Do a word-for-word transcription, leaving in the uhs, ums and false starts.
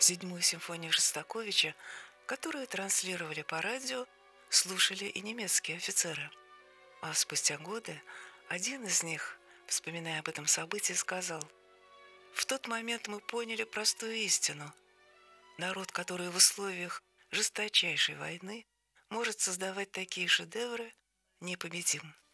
Седьмую симфонию Шостаковича, которую транслировали по радио, слушали и немецкие офицеры. А спустя годы один из них, вспоминая об этом событии, сказал: «В тот момент мы поняли простую истину. Народ, который в условиях жесточайшей войны может создавать такие шедевры, непобедим».